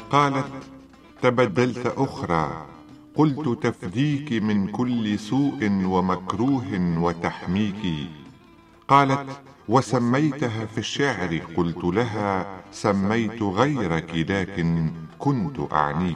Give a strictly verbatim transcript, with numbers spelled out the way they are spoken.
قالت: تبدلت أخرى، قلت: تفديك من كل سوء ومكروه وتحميك. قالت: وسميتها في الشعر، قلت لها: سميت غيرك لكن كنت أعنيك.